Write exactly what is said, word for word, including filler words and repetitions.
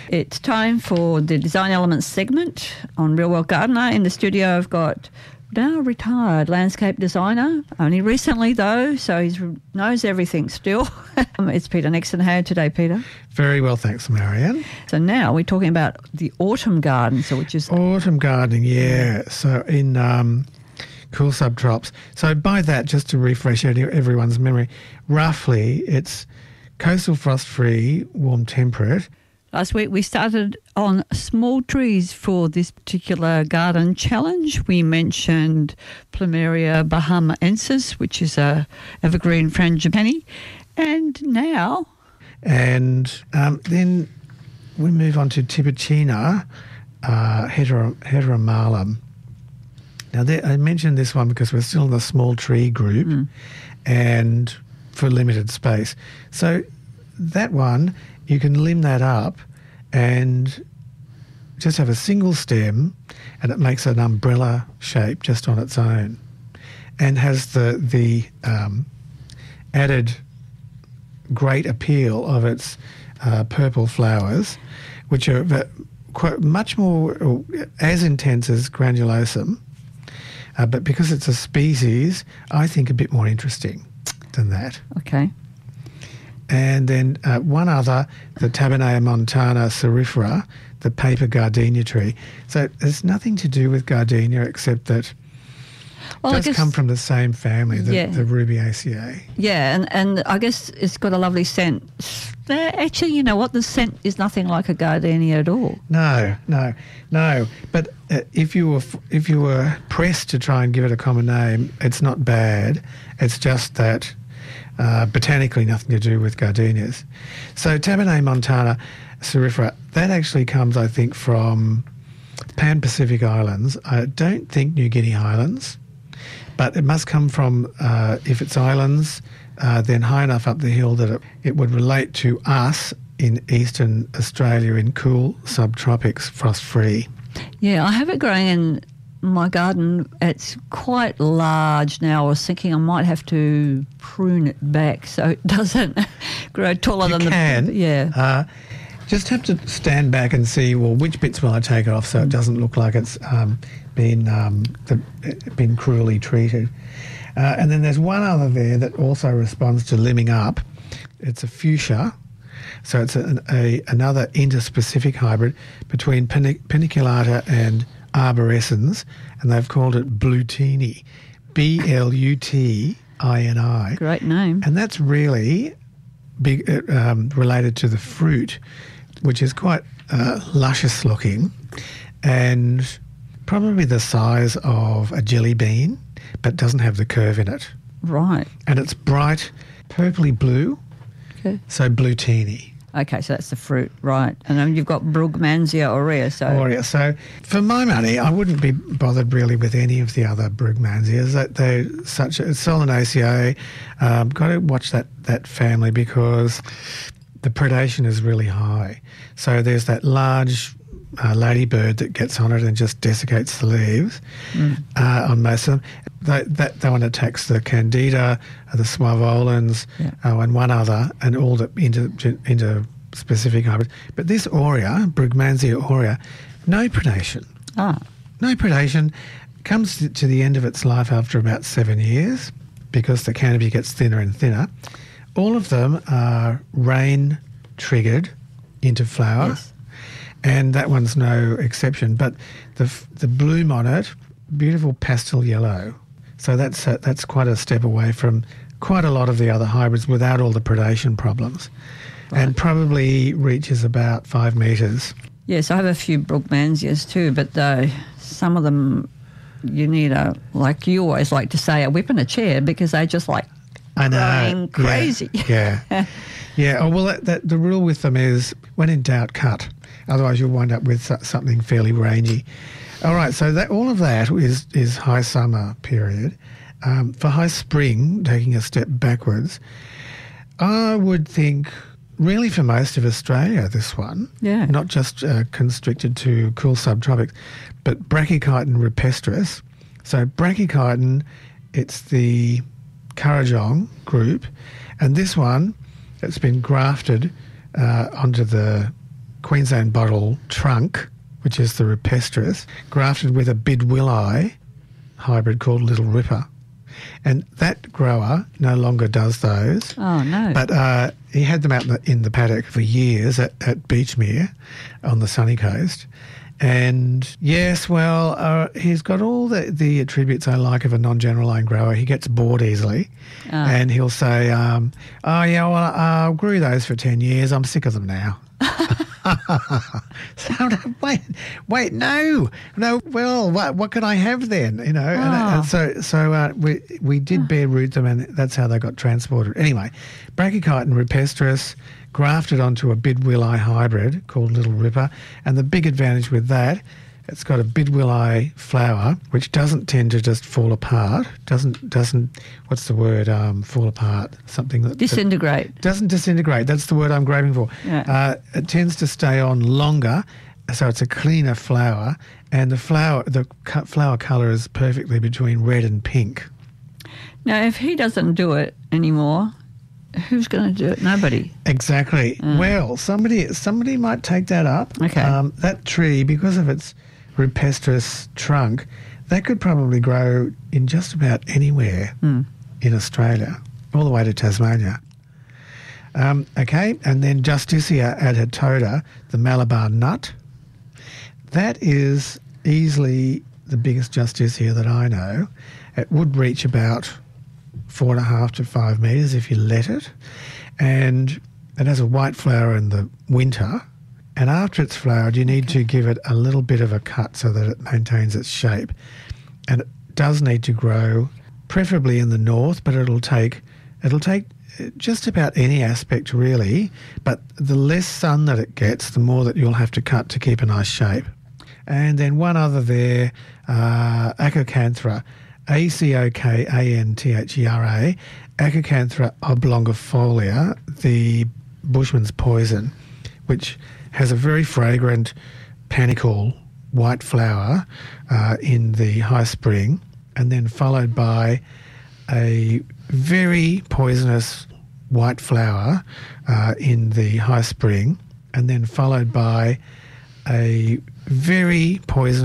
It's time for the Design Elements segment on Real World Gardener. In the studio, I've got now retired landscape designer, only recently though, so he knows everything still. It's Peter Nixon. How are you today, Peter? Very well, thanks, Marianne. So now we're talking about the autumn garden, so which is... Autumn gardening, yeah. So in um, cool subtrops. So by that, just to refresh everyone's memory, roughly it's coastal frost-free, warm temperate. Last week we started on small trees for this particular garden challenge. We mentioned Plumeria bahamaensis, which is a evergreen frangipani, and now... And um, then we move on to Tiburtina uh, hetero, heteromalum. Now, there, I mentioned this one because we're still in the small tree group mm. and for limited space. So that one, you can limb that up and just have a single stem, and it makes an umbrella shape just on its own, and has the the um, added great appeal of its uh, purple flowers, which are quite, much more as intense as granulosum, uh, but because it's a species, I think a bit more interesting than that. Okay. And then uh, one other, the Tabernea montana cerifera, the paper gardenia tree. So it's nothing to do with gardenia except that well, it does guess, come from the same family, the, yeah. the Rubiaceae. Yeah, and, and I guess it's got a lovely scent. Actually, you know what? The scent is nothing like a gardenia at all. No, no, no. But uh, if you were if you were pressed to try and give it a common name, it's not bad. It's just that uh, botanically nothing to do with gardenias. So Tabernea montana cerifera, that actually comes, I think, from Pan-Pacific Islands. I don't think New Guinea Islands. But it must come from, uh, if it's islands, uh, then high enough up the hill that it, it would relate to us in eastern Australia in cool subtropics, frost-free. Yeah, I have it growing in my garden. It's quite large now. I was thinking I might have to prune it back so it doesn't grow taller you than can, the... Yeah, uh, just have to stand back and see, well, which bits will I take off so it doesn't look like it's... Um, been um, the, been cruelly treated. Uh, and then there's one other there that also responds to limbing up. It's a fuchsia. So it's a, a, another interspecific hybrid between paniculata and arborescens, and they've called it Blutini, B L U T I N I. Great name. And that's really big, uh, um, related to the fruit, which is quite uh, luscious looking, and probably the size of a jelly bean, but doesn't have the curve in it. Right. And it's bright purpley blue, okay. So Blutini. Okay, so that's the fruit, right. And then you've got Brugmansia aurea. So. Aurea. So for my money, I wouldn't be bothered really with any of the other Brugmansias. That they're such a Solanaceae. Um, got to watch that, that family because the predation is really high. So there's that large... Uh, ladybird that gets on it and just desiccates the leaves mm. uh, on most of them. That, that, that one attacks the Candida, uh, the Suavolans, yeah. uh, and one other, and all the into, into specific hybrids. But this aurea, Brugmansia aurea, no predation. Ah. No predation. Comes to the end of its life after about seven years because the canopy gets thinner and thinner. All of them are rain-triggered into flower. Yes. And that one's no exception. But the the bloom on it, beautiful pastel yellow. So that's a, that's quite a step away from quite a lot of the other hybrids without all the predation problems. Right. And probably reaches about five metres. Yes, I have a few Brugmansias too, but uh, some of them you need a, like you always like to say, a whip and a chair because they just like I know. growing crazy. Yeah. Yeah. yeah. Oh, well, that, that, the rule with them is when in doubt, cut. Otherwise, you'll wind up with something fairly rangy. All right, so that all of that is is high summer period. Um, for high spring, taking a step backwards, I would think really for most of Australia, this one, yeah, not just uh, constricted to cool subtropics, but Brachychiton rupestris. So Brachychiton, it's the Currajong group, and this one, it's been grafted uh, onto the Queensland bottle trunk, which is the rupestris, grafted with a bidwilli hybrid called Little Ripper. And that grower no longer does those. Oh, no. But uh, he had them out in the, in the paddock for years at, at Beachmere on the sunny coast. And yes, well, uh, he's got all the, the attributes I like of a non-general grower. He gets bored easily. Oh. And he'll say, um, oh, yeah, well, I uh, grew those for ten years. I'm sick of them now. so, wait, wait, no, no. Well, what what could I have then? You know, Oh. and, and so so uh, we we did bare root them, and that's how they got transported. Anyway, Brachychiton rupestris grafted onto a bidwilli hybrid called Little Ripper, and the big advantage with that, it's got a bidwilli flower which doesn't tend to just fall apart. Doesn't doesn't what's the word? Um, fall apart. Something that Disintegrate. that doesn't disintegrate. That's the word I'm grabbing for. Yeah. Uh, it tends to stay on longer, so it's a cleaner flower, and the flower the co- flower colour is perfectly between red and pink. Now, if he doesn't do it anymore, who's going to do it? Nobody. Exactly. Mm. Well, somebody somebody might take that up. Okay. Um, that tree, because of its rupestris trunk, that could probably grow in just about anywhere Mm. in Australia, all the way to Tasmania. Um, okay, and then Justicia adhetoda, the Malabar nut. That is easily the biggest Justicia that I know. It would reach about four and a half to five metres if you let it. And it has a white flower in the winter. And after it's flowered, you need to give it a little bit of a cut so that it maintains its shape. And it does need to grow, preferably in the north, but it'll take it'll take just about any aspect really. But the less sun that it gets, the more that you'll have to cut to keep a nice shape. And then one other there, uh, Acocanthera, A C O K A N T H E R A, Acocanthera oblongifolia, the bushman's poison, which has a very fragrant panicle white flower uh, in the high spring, and then followed by a very poisonous white flower uh, in the high spring, and then followed by a very poisonous